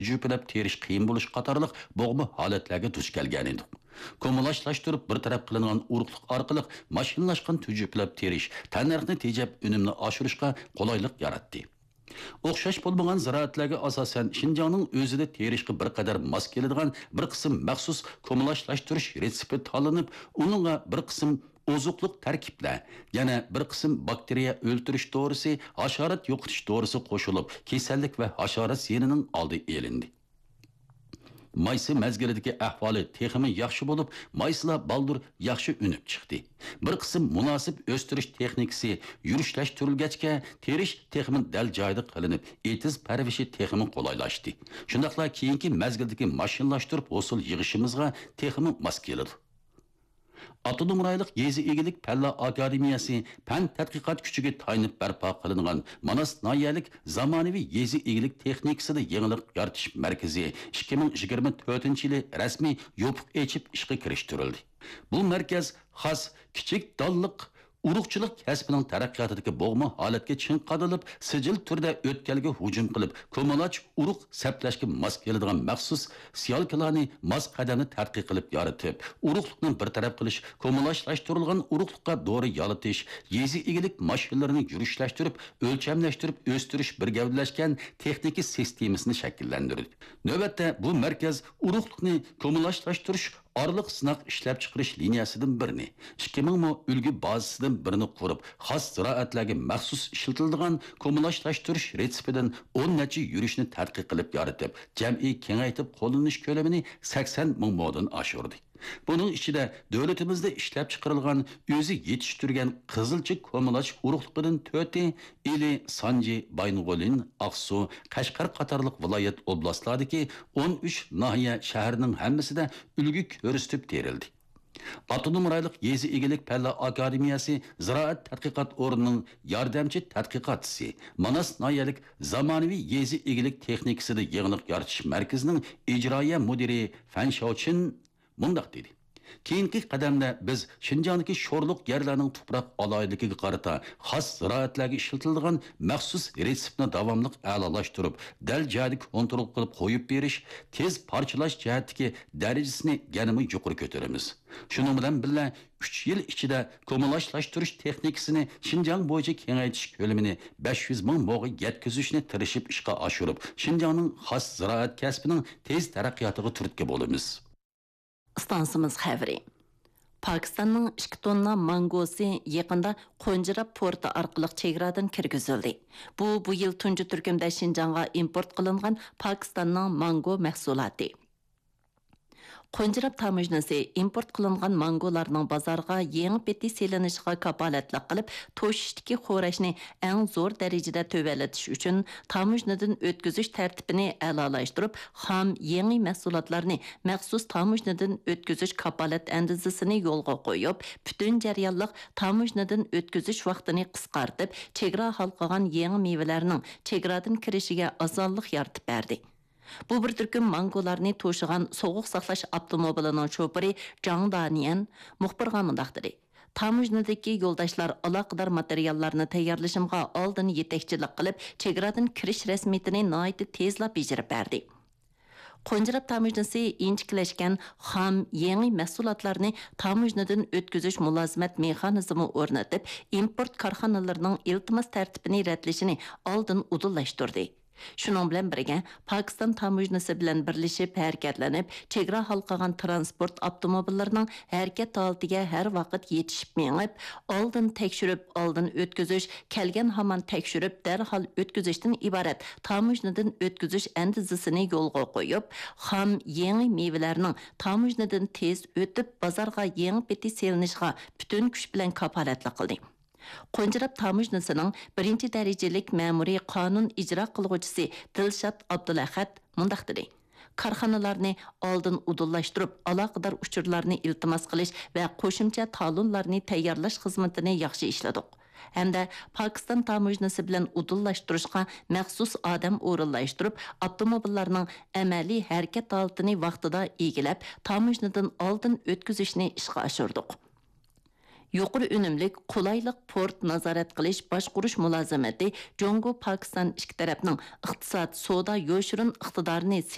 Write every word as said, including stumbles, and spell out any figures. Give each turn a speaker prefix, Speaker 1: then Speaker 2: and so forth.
Speaker 1: jüpelep teriş qiyin buluş qatarlıq boğma haletlerge duş kelgen edik. Komulaşlaştırıp bir taraf kılınan urukluq arqılıq maşinlaşqan tücüplep teriş tanarqni tejep ünümni aşırışqa qolaylık yarattı. O'xshash bo'lmagan ziroatlarga asosan Şinjanning o'zida terishga bir qadar mos keladigan bir qism maxsus ko'milashlashtirish retsepti tanlanib, uningga bir qism ozuqliq tarkiblar, yana bir qism bakteriya o'ltirish dorisi, hasharot yo'qotish dorisi qo'shilib, kasallik va hasharot ziyonining oldi elindi. Maysi mezgilidagi ahvoli texmi yaxshi bo'lib, mayslar baldur yaxshi unib chiqdi. Bir qism munosib o'stirish texnikasi yurishlashtirilgachga terish texmi dal joyida qilinib, etiz parvishi texmi qulaylashdi. Shundaqla keyingi mezgildagi mashinlashtirib hosil yig'ishimizga texmi mos keladi. Avtonom rayonlik yezi egilik Palla Akademiyasi pan tadqiqot kuchiga tayanib barpo qilingan Manas noyalik zamonaviy yezi egilik texnikasida yangilik yaratish markazi ikki ming yigirma to'rtinchi yili rasmiy yopiq echib ishga kirishtirildi. Bu markaz xos kichik donliq urug'chilik kasbining taraqqiyotidagi bo'g'ma holatga chinqadilib, sijil turda o'tkalga hujum qilib, ko'maloch urug' saplashga mos keladigan maxsus siyolkalarni mos qadamni tadqiq qilib yaratib, urug'likni bir taraf qilish, ko'maloshlashtirilgan urug'likqa dori yalatish, yezi egilik mashinalarini yurishlashtirib, o'lchamlashtirib, o'stirish bir gavdalashgan texnika sistemasini shakllantirdi. Navbatda bu markaz urug'likni ko'maloshtirish Arlıq sınaq işlep çıkırış liniyasından birini, ikki ming mo ülgü bazısından birini kurup, xas ziraatlarga maxsus işletildiğen komulaşlaştırış retseptidan on neçe yürüyüşünü tadqiq qilib yaratib, jam'iy kengaytib qo'llanish ko'lamini sakson ming modan oshirdi. Bunun içinde devletimizde işlep çıkarılgan, özü yetiştirgen Kızılçık komulaç urukluğunun töti ili Sanji, Baynugolin, Aksu, Kaşgar Katarlık vilayet oblastlardaki on üç nahiye şehirinin hemmesi de ülgü körüstüp derildi. Avtonom rayonlik yezi egilik Palla Akademiyasi Ziraat Tadqiqot o'rnining yordamchi tadqiqotchisi, Manas noyalik zamonaviy yezi egilik texnikasida yig'inlik yaratish markazining ijroiya mudiri Fan Shaochin mundaq dedi. Keyingi qadamda biz Şinjandagi sho'rliq yerlarning tuproq aloyiligiga qarata xos ziroatlarga ishlatiladigan maxsus retseptni davomli a'lolashtirib, dal joyda kontrol qilib qo'yib berish, tez parchalash jihatdagi darajasini yanada yuqori ko'taramiz. Shuning bilan birga uch yil ichida ko'malashtirish texnikasini Şinjan bo'yicha kengaytirish ko'lamini besh yuz ming mo'ga yetkazishni tirishib ishga oshirib, Şinjanning xos ziroat kasbining tez taraqqiyotiga turtki bo'lamiz.
Speaker 2: Stansımız xəbri. Pakistanның ikki tonna mangosi yaqında Qonjirab porti orqali chegaradan kirgizildi. Bu bu yil tunji turkumda Şinjanga import qilingan Pakistanның mango mahsuloti. Qonjirab tamojnasi import qilingan mangolarning bozorga yangi peti selinishiga kapolatlik qilib, to'shishdagi xo'rashni eng zo'r darajada tövəletish uchun tamojnadan o'tkazish tartibini a'lolashtirib, xam yangi mahsulotlarni maxsus tamojnadan o'tkazish kapolat andizasini yo'lga qo'yib, butun jarayonlik tamojnadan o'tkazish vaqtini qisqartib, chegara halqagan yangi mevalarning chegaradan kirishiga osonlik yaratib berdi. Bu bir türküm mangolarni to'shigan soğuq saqlash avtomobilining şoförü Zhang Danian muxbirga mundaq dedi. Tamojnadagi yo'ldoshlar aloqador materiallarni tayyorlashimga oldin yetakchilik qilib, chegaradan kirish rasmiyatini nihoyat tezlab bejirib berdi. Qonjirab tamojnasi inchiklashgan xam yangi mahsulotlarni tamojnadan o'tkazish mulozimat mexanizmi o'rnatib, import korxonalarining iltimos tartibini ratlashini oldin udillashtirdi. Şunun bilan birga Pakistan tamojnasi bilan birlashib harakatlanib, chegara halqagan transport avtomobillarining harakat holatiga har vaqt yetishib mengib, oldin tekshirib, oldin o'tkazish, kelgan hamon tekshirib, darhol o'tkazishdan iborat tamojnadan o'tkazish andizasini yo'lga qo'yib, xam yangi mevalarning tamojnadan tez o'tib, bozorga yangi peti selinishiga butun kuch bilan kapolatlik qildi. Qonjirab tamojnasining birinchi darajalik ma'muriy qonun ijro qiluvchisi Dilshod Abdulahad mundaq dedi. Korxonalarni oldin udillashtirib, aloqador uchurlarni iltimos qilish va qo'shimcha talonlarni tayyorlash xizmatini yaxshi ishladik. Hamda Pakistan tamojnasi bilan udillashtirishga maxsus odam o'rinlashtirib, avtomobillarning amaliy harakat holatini vaqtida egilab, tamojnadan oldin o'tkazishni ishga oshirdik. Yuqori unumlik qulaylik port nazorat qilish boshqurish mulozamati Jongo Pakistan ikki tarafning iqtisod, savdo, yo'shirin iqtidorini